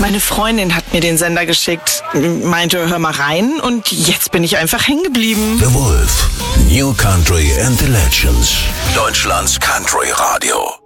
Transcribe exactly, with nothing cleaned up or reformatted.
Meine Freundin hat mir den Sender geschickt, meinte, hör mal rein und jetzt bin ich einfach hängen geblieben. The Wolf, New Country and the Legends, Deutschlands Country Radio.